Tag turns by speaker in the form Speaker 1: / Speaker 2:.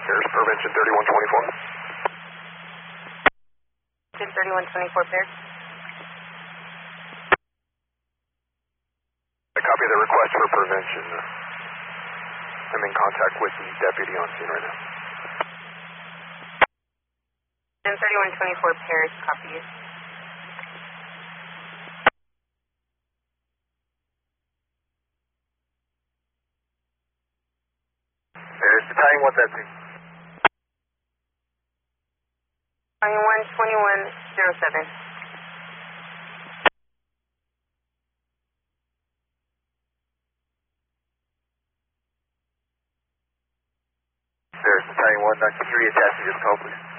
Speaker 1: There's Prevention 3124.
Speaker 2: 3124 pairs.
Speaker 1: A copy of the request for prevention. I'm in contact with the deputy on scene right now.
Speaker 2: And 3124 pairs, copy.
Speaker 1: There's Battalion 113.
Speaker 2: Battalion 2107.
Speaker 1: There's Battalion 193 attaching to the call, please.